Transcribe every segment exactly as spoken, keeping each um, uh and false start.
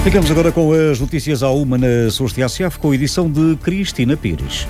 Ficamos agora com as notícias à uma na S O S T A C F, com a edição de Cristina Pires.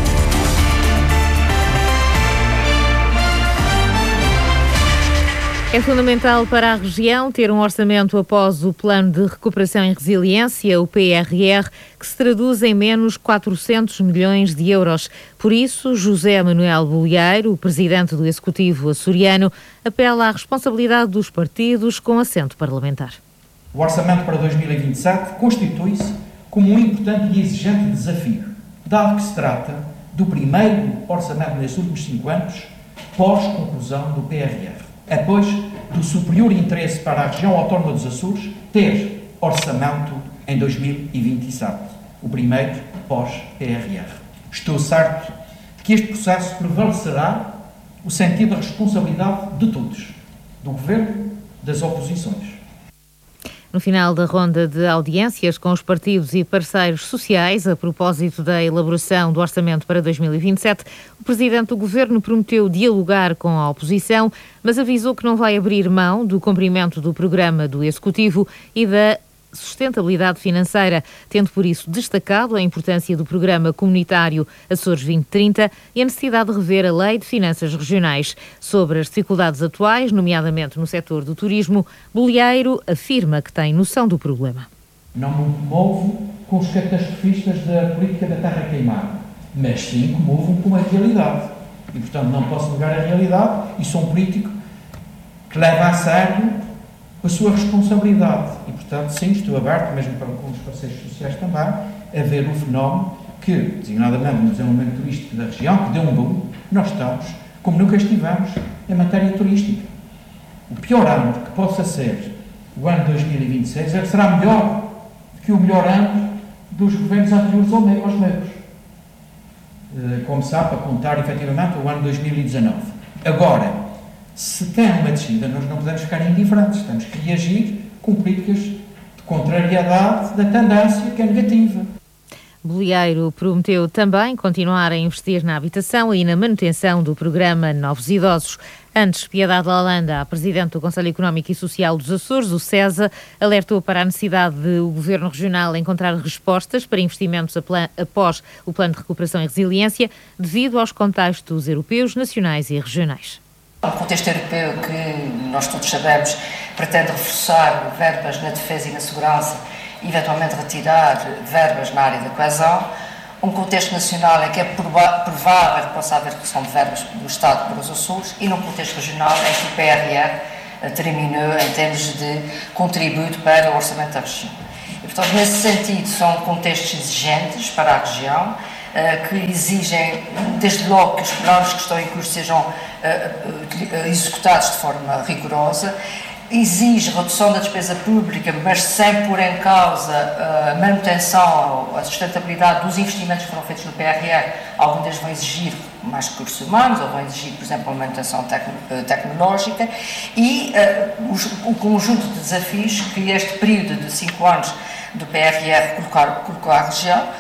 É fundamental para a região ter um orçamento após o Plano de Recuperação e Resiliência, o P R R, que se traduz em menos quatrocentos milhões de euros. Por isso, José Manuel Bolieiro, o presidente do Executivo açoriano, apela à responsabilidade dos partidos com assento parlamentar. O orçamento para dois mil e vinte e sete constitui-se como um importante e exigente desafio, dado que se trata do primeiro orçamento nestes últimos cinco anos, pós-conclusão do P R R. É, pois, do superior interesse para a região autónoma dos Açores ter orçamento em dois mil e vinte e sete, o primeiro pós-P R R. Estou certo de que este processo prevalecerá o sentido da responsabilidade de todos, do Governo, das oposições. No final da ronda de audiências com os partidos e parceiros sociais, a propósito da elaboração do orçamento para dois mil e vinte e sete, o presidente do governo prometeu dialogar com a oposição, mas avisou que não vai abrir mão do cumprimento do programa do Executivo e da sustentabilidade financeira, tendo por isso destacado a importância do programa comunitário Açores vinte trinta e a necessidade de rever a Lei de Finanças Regionais. Sobre as dificuldades atuais, nomeadamente no setor do turismo, Bolieiro afirma que tem noção do problema. Não me comovo com os catastrofistas da política da terra queimada, mas sim comovo com a realidade. E, portanto, não posso negar a realidade e sou um político que leva a sério a sua responsabilidade e, portanto, sim, estou aberto, mesmo para com os parceiros sociais também, a ver o fenómeno que, designadamente no desenvolvimento turístico da região, que deu um boom, nós estamos, como nunca estivemos, em matéria turística. O pior ano que possa ser o ano dois mil e vinte e seis é que será melhor do que o melhor ano dos governos anteriores aos meus. Como sabe, a contar, efetivamente, o ano dois mil e dezanove. Agora, se tem uma descida, nós não podemos ficar indiferentes, temos que reagir com políticas de contrariedade da tendência que é negativa. Bolieiro prometeu também continuar a investir na habitação e na manutenção do programa Novos Idosos. Antes, Piedade Lalanda, a presidente do Conselho Económico e Social dos Açores, o SESA, alertou para a necessidade de o Governo Regional encontrar respostas para investimentos após o Plano de Recuperação e Resiliência, devido aos contextos europeus, nacionais e regionais. O contexto europeu, que nós todos sabemos, pretende reforçar verbas na defesa e na segurança e eventualmente retirar verbas na área da coesão. Um contexto nacional em que é provável que possa haver redução de verbas do Estado para os Açores e num contexto regional em que o P R R terminou em termos de contributo para o orçamento da região. E, portanto, nesse sentido, são contextos exigentes para a região, que exigem, desde logo, que os planos que estão em curso sejam executados de forma rigorosa, exige redução da despesa pública, mas sem pôr em causa a manutenção, a sustentabilidade dos investimentos que foram feitos no P R R. Alguns deles vão exigir mais recursos humanos, ou vão exigir, por exemplo, uma manutenção tecno, tecnológica, e uh, os, o conjunto de desafios que este período de cinco anos do P R R colocou, colocou à região.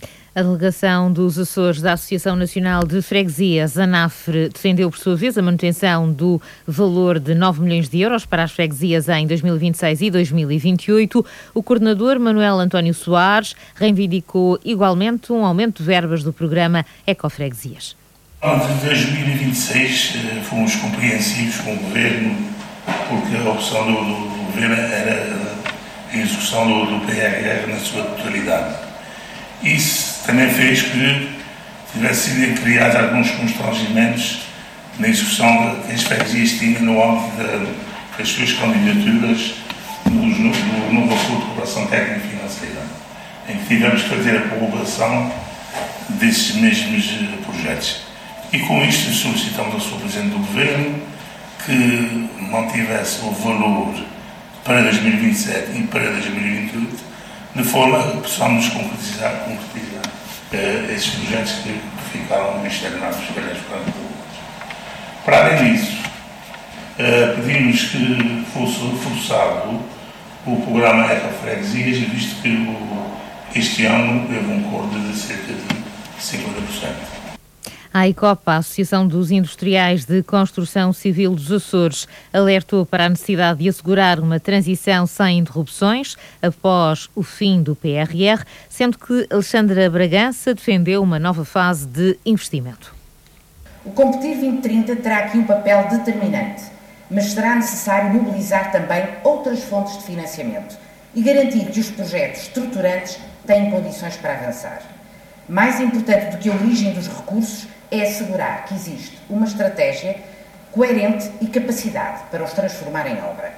A delegação dos Açores da Associação Nacional de Freguesias, ANAFRE, defendeu, por sua vez, a manutenção do valor de nove milhões de euros para as freguesias em dois mil e vinte e seis e dois mil e vinte e oito. O coordenador, Manuel António Soares, reivindicou igualmente um aumento de verbas do programa Ecofreguesias. Em dois mil e vinte e seis fomos compreensivos com o Governo, porque a opção do, do Governo era a execução do, do P R R na sua totalidade. Isso também fez que tivesse sido criados alguns constrangimentos na execução que as freguesias tinham no âmbito das suas candidaturas no, no, no novo acordo de cooperação técnica e financeira, em que tivemos que fazer a prorrogação desses mesmos projetos. E com isto solicitamos ao senhor Presidente do Governo que mantivesse o valor para dois mil e vinte e sete e para dois mil e vinte e oito, de forma a que possamos concretizar, concretizar uh, esses projetos que ficaram no Ministério das Finanças Públicas. Para além disso, uh, pedimos que fosse reforçado o programa Ecofreguesias, visto que o, este ano houve um corte de cerca de cinquenta por cento. A AICOPA, a Associação dos Industriais de Construção Civil dos Açores, alertou para a necessidade de assegurar uma transição sem interrupções após o fim do P R R, sendo que Alexandra Bragança defendeu uma nova fase de investimento. O Competir vinte trinta terá aqui um papel determinante, mas será necessário mobilizar também outras fontes de financiamento e garantir que os projetos estruturantes têm condições para avançar. Mais importante do que a origem dos recursos é assegurar que existe uma estratégia coerente e capacidade para os transformar em obra.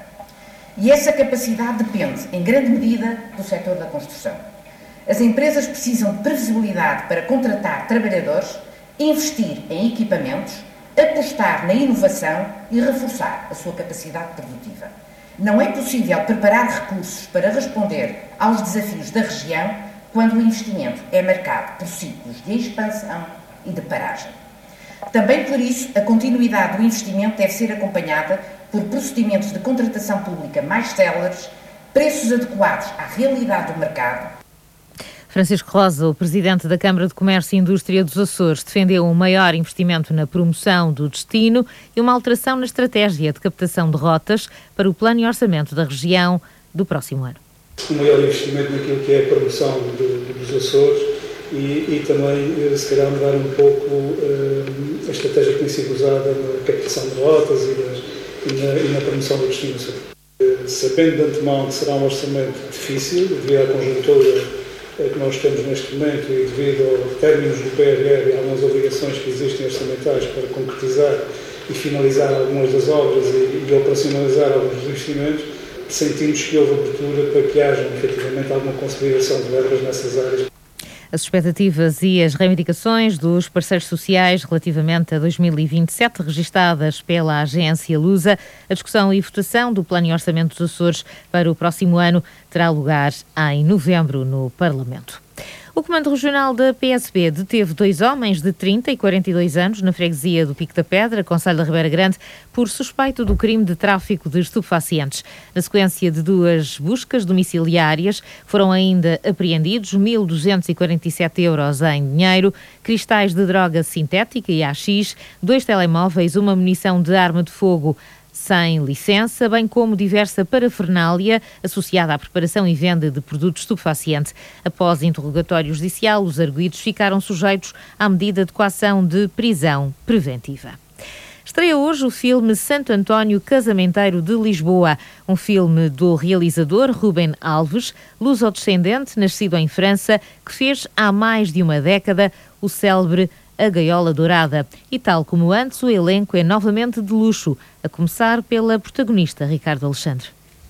E essa capacidade depende, em grande medida, do setor da construção. As empresas precisam de previsibilidade para contratar trabalhadores, investir em equipamentos, apostar na inovação e reforçar a sua capacidade produtiva. Não é possível preparar recursos para responder aos desafios da região quando o investimento é marcado por ciclos de expansão e de paragem. Também por isso, a continuidade do investimento deve ser acompanhada por procedimentos de contratação pública mais céleres, preços adequados à realidade do mercado. Francisco Rosa, o presidente da Câmara de Comércio e Indústria dos Açores, defendeu um maior investimento na promoção do destino e uma alteração na estratégia de captação de rotas para o plano e orçamento da região do próximo ano. Um maior investimento naquilo que é a promoção de, dos Açores e, e também, se calhar, mudar um pouco uh, a estratégia que tem sido usada na captação de rotas e, nas, e, na, e na promoção do destino. Uh, sabendo de antemão que será um orçamento difícil, devido à conjuntura que nós temos neste momento e devido aos términos do P R R e algumas obrigações que existem orçamentais para concretizar e finalizar algumas das obras e, e operacionalizar alguns dos investimentos, sentimos que houve abertura para que haja efetivamente alguma consolidação de verbas nessas áreas. As expectativas e as reivindicações dos parceiros sociais relativamente a dois mil e vinte e sete, registadas pela agência Lusa, a discussão e votação do Plano e Orçamento dos Açores para o próximo ano terá lugar em novembro no Parlamento. O Comando Regional da P S B deteve dois homens de trinta e quarenta e dois anos na freguesia do Pico da Pedra, concelho da Ribeira Grande, por suspeito do crime de tráfico de estupefacientes. Na sequência de duas buscas domiciliárias, foram ainda apreendidos mil duzentos e quarenta e sete euros em dinheiro, cristais de droga sintética e A X, dois telemóveis, uma munição de arma de fogo sem licença, bem como diversa parafernália associada à preparação e venda de produtos estupefacientes. Após interrogatório judicial, os arguidos ficaram sujeitos à medida de coação de prisão preventiva. Estreia hoje o filme Santo António Casamenteiro de Lisboa, um filme do realizador Rubem Alves, luso-descendente, nascido em França, que fez há mais de uma década o célebre A Gaiola Dourada. E tal como antes, o elenco é novamente de luxo, a começar pela protagonista Ricardo Alexandre.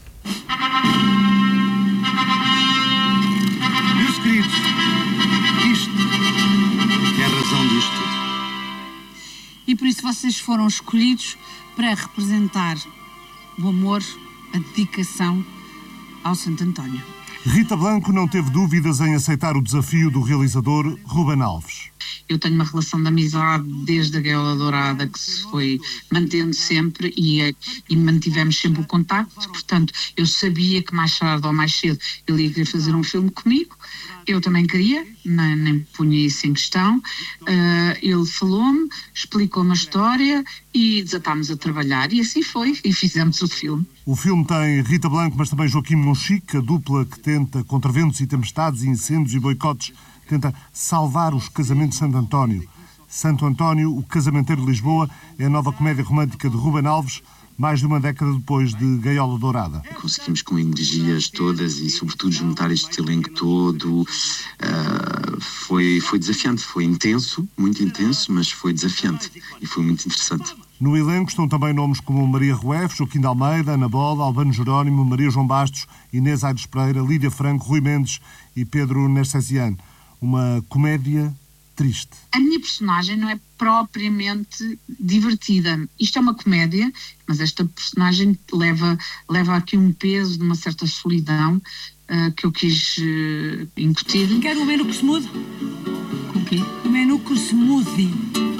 Meus queridos, isto é a razão disto. E por isso vocês foram escolhidos para representar o amor, a dedicação ao Santo António. Rita Blanco não teve dúvidas em aceitar o desafio do realizador Rubem Alves. Eu tenho uma relação de amizade desde a Gaiola Dourada que se foi mantendo sempre e, e mantivemos sempre o contacto, portanto eu sabia que mais tarde ou mais cedo ele ia querer fazer um filme comigo, eu também queria, nem, nem punha isso em questão, uh, ele falou-me, explicou-me a história e desatámos a trabalhar e assim foi, e fizemos o filme. O filme tem Rita Blanco, mas também Joaquim Monchique, a dupla que tenta, contra ventos e tempestades, incêndios e boicotes, tenta salvar os casamentos de Santo António. Santo António, o Casamenteiro de Lisboa, é a nova comédia romântica de Rubem Alves, mais de uma década depois de Gaiola Dourada. Conseguimos com energias todas e, sobretudo, juntar este elenco todo. Uh, foi, foi desafiante, foi intenso, muito intenso, mas foi desafiante e foi muito interessante. No elenco estão também nomes como Maria Rueff, Joaquim de Almeida, Ana Bola, Albano Jerónimo, Maria João Bastos, Inês Aires Pereira, Lídia Franco, Rui Mendes e Pedro Nercesiano. Uma comédia triste. A minha personagem não é propriamente divertida. Isto é uma comédia, mas esta personagem leva, leva aqui um peso de uma certa solidão uh, que eu quis uh, incutir. Quero um menu smoothie. Com o quê? Um menu smoothie.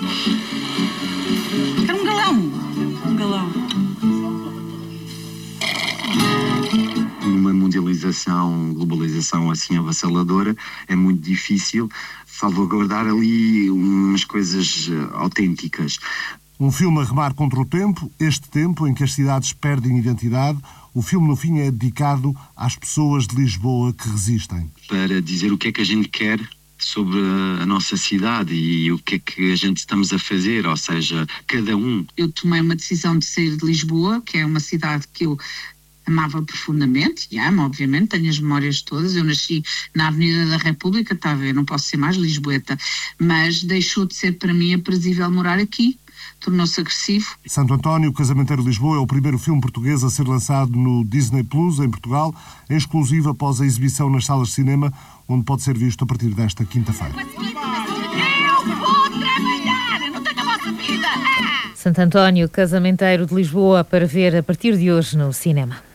Quero um galão. Um galão. Numa mundialização situação, globalização assim avassaladora, é muito difícil salvaguardar ali umas coisas autênticas. Um filme a remar contra o tempo, este tempo em que as cidades perdem identidade. O filme, no fim, é dedicado às pessoas de Lisboa que resistem. Para dizer o que é que a gente quer sobre a nossa cidade e o que é que a gente estamos a fazer, ou seja, cada um. Eu tomei uma decisão de sair de Lisboa, que é uma cidade que eu amava profundamente, e amo, obviamente, tenho as memórias todas. Eu nasci na Avenida da República, está a ver, não posso ser mais lisboeta, mas deixou de ser para mim aprazível morar aqui. Tornou-se agressivo. Santo António, o Casamenteiro de Lisboa, é o primeiro filme português a ser lançado no Disney Plus, em Portugal, em exclusiva após a exibição nas salas de cinema, onde pode ser visto a partir desta quinta-feira. Eu vou trabalhar, eu não tenho a vossa vida. Santo António, Casamenteiro de Lisboa, para ver a partir de hoje no cinema.